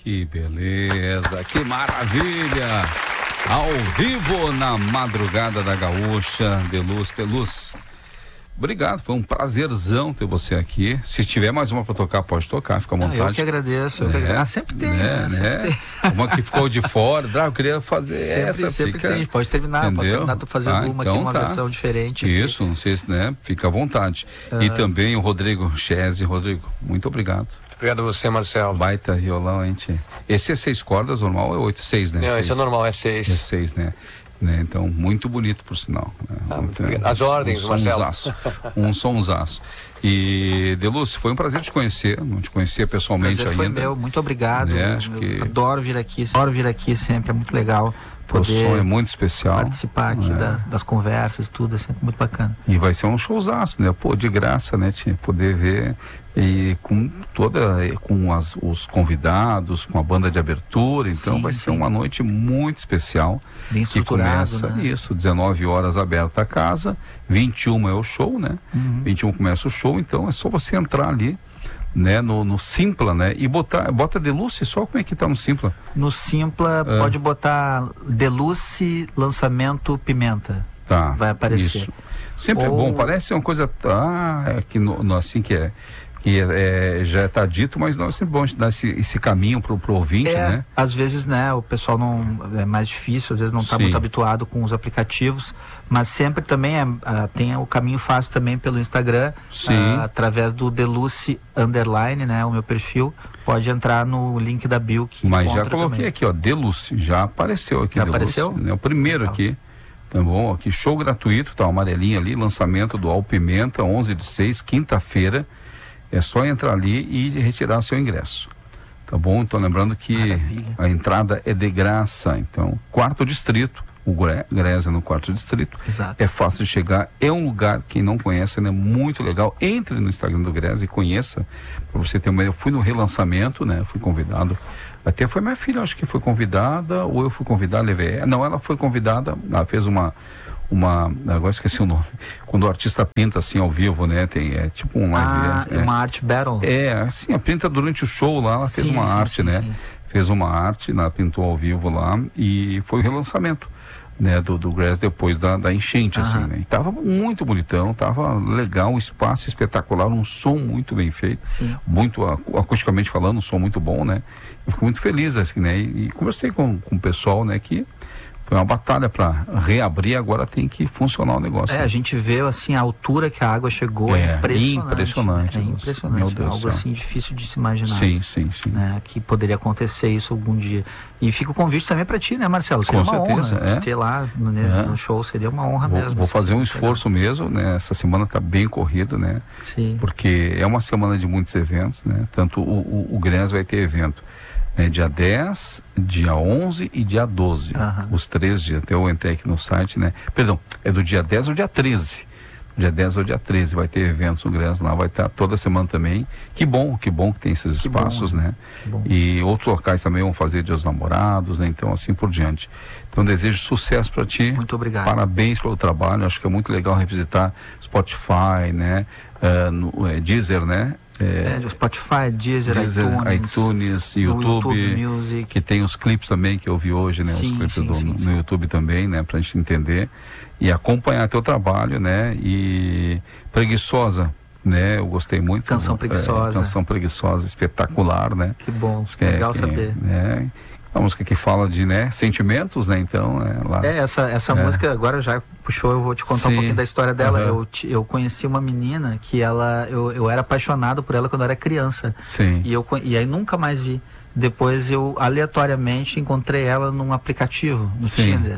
Que beleza, que maravilha! Ao vivo na madrugada da Gaúcha, Deluz. Obrigado, foi um prazerzão ter você aqui. Se tiver mais uma para tocar, pode tocar, fica à vontade. Eu que agradeço. Sempre tem, sempre tem. Uma que ficou de fora, eu queria fazer sempre tem. Pode terminar, entendeu? Posso terminar, tu fazer uma então aqui, uma versão diferente. Isso, não sei se, fica à vontade. E também o Rodrigo Chese. Rodrigo, muito obrigado. Obrigado a você, Marcelo. Baita violão, hein, tia? Esse é 6 cordas, normal, é 8, 6, né? Não, 6. esse é normal, é 6. É 6, né? Então, muito bonito, por sinal. Né? As ordens, Marcelo. Um sonsaço. E, Deluz, foi um prazer te conhecer, não te conhecia pessoalmente ainda. Foi meu, muito obrigado. Adoro vir aqui sempre, é muito legal. O som é muito especial. Participar aqui das conversas, tudo, é sempre muito bacana. E vai ser um showzaço, né? Pô, de graça, né, tia? Poder ver e com os convidados, com a banda de abertura, então vai ser uma noite muito especial. Bem estruturado, que começa, né? 19 horas aberta a casa, 21 é o show, né? 21 começa o show, então é só você entrar ali, né, no Simpla, né, e bota Deluce só, como é que tá no Simpla? No Simpla pode botar Deluce Lançamento Pimenta. Tá. Vai aparecer. Isso. Sempre é bom, parece uma coisa assim que já está dito, mas não é sempre bom dar esse caminho pro ouvinte, né? Às vezes, né, o pessoal não é mais difícil, às vezes não está muito habituado com os aplicativos, mas sempre também tem o caminho fácil também pelo Instagram, através do Deluce _, né, o meu perfil, pode entrar no link da bio que mas já coloquei também. Aqui, ó, Deluce, já apareceu aqui. Já Deluce, apareceu? Né, o primeiro aqui. Tá bom, aqui show gratuito, tá amarelinho ali, lançamento do Al Pimenta, 11/6, quinta-feira. É só entrar ali e retirar seu ingresso. Tá bom? Então lembrando que a entrada é de graça. Então, 4º distrito, o Grés é no 4º distrito. Exato. É fácil de chegar, é um lugar, quem não conhece, é muito legal. Entre no Instagram do Grés e conheça, para você ter uma ideia. Eu fui no relançamento, né? Fui convidado. Até foi minha filha, acho que foi convidada, ou eu fui convidada, levei. Não, ela foi convidada, ela fez agora esqueci o nome, quando o artista pinta assim ao vivo, né, tem tipo uma art battle. Assim, a pinta durante o show lá, ela fez uma arte, né, fez uma arte, pintou ao vivo lá, e foi o relançamento, né, do Grass depois da enchente, assim, né, e tava muito bonitão, tava legal, um espaço espetacular, um som muito bem feito, muito acusticamente falando, um som muito bom, né, eu fico muito feliz, assim, né, e conversei com o pessoal, né, que foi uma batalha para reabrir, agora tem que funcionar o negócio. A gente vê assim a altura que a água chegou, é impressionante. Né? É impressionante. Meu Deus, algo assim difícil de se imaginar. Sim. Né? Que poderia acontecer isso algum dia. E fica o convite também para ti, né, Marcelo? Seria uma honra ter lá no show, seria uma honra mesmo. Vou fazer um esforço mesmo, né? Essa semana está bem corrida, né? Sim. Porque é uma semana de muitos eventos, né? Tanto o Grés vai ter evento. Dia 10, dia 11 e dia 12. Os 3 dias, até eu entrei aqui no site, né? Perdão, é do dia 10 ao dia 13. Dia 10 ao dia 13 vai ter eventos no Grés lá, vai estar toda semana também. Que bom que tem esses espaços, né? E outros locais também vão fazer Dia dos Namorados, né? Então assim por diante. Então desejo sucesso para ti. Muito obrigado. Parabéns pelo trabalho, acho que é muito legal revisitar Spotify, né? Deezer, né? Spotify, Deezer, iTunes, YouTube Music. Que tem os clipes também que eu vi hoje, né? Os clipes no YouTube também, né? Pra gente entender e acompanhar teu trabalho, né? E Preguiçosa, né? Eu gostei muito. Canção Preguiçosa. Canção Preguiçosa, espetacular, né? Que bom, legal saber. A música que fala de, sentimentos, né? Então, essa música agora já puxou, eu vou te contar um pouquinho da história dela. Eu conheci uma menina que eu era apaixonado por ela quando eu era criança. Sim. E aí nunca mais vi. Depois eu aleatoriamente encontrei ela num aplicativo, no Tinder.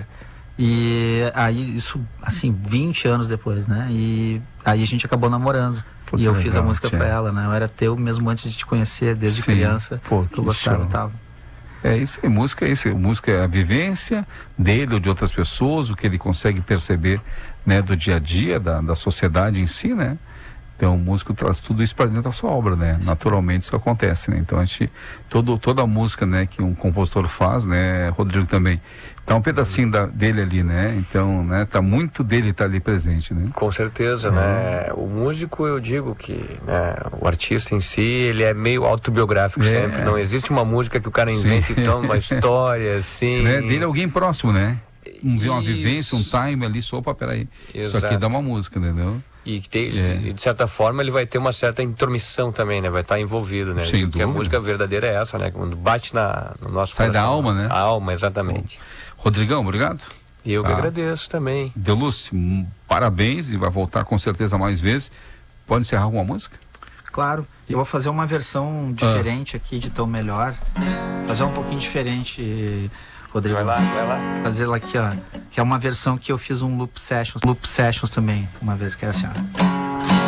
E aí isso, assim, 20 anos depois, né? E aí a gente acabou namorando. E eu fiz a música pra ela, né? Eu era teu mesmo antes de te conhecer, desde criança. Que eu gostava e tal. É isso aí, música é isso. Música é a vivência dele ou de outras pessoas, o que ele consegue perceber, né, do dia a dia, da sociedade em si, né? Então o músico traz tudo isso para dentro da sua obra, né? Naturalmente isso acontece, né? Então a gente, toda a música, né, que um compositor faz, né, Rodrigo também, tá um pedacinho dele ali, né? Então, né, tá muito dele tá ali presente, né? Com certeza, né? O músico, eu digo que, né, o artista em si, ele é meio autobiográfico sempre. Não existe uma música que o cara invente então uma história, assim. Né? Dele é alguém próximo, né? Uma vivência, um time ali, opa, peraí. Isso aqui dá uma música, entendeu? E de certa forma ele vai ter uma certa intromissão também, né? Vai estar envolvido, né? Sem Porque a dúvida. música verdadeira é essa, né? Quando bate no nosso Sai coração. da alma, né? A alma, exatamente. Rodrigão, obrigado. E eu que agradeço também. Deluce, parabéns, e vai voltar com certeza mais vezes. Pode encerrar alguma música? Claro, eu vou fazer uma versão diferente aqui de Tão Melhor. Fazer um pouquinho diferente, Rodrigo. Vai lá. Vou fazer ela aqui, ó. Que é uma versão que eu fiz loop sessions também, uma vez, que era assim, ó.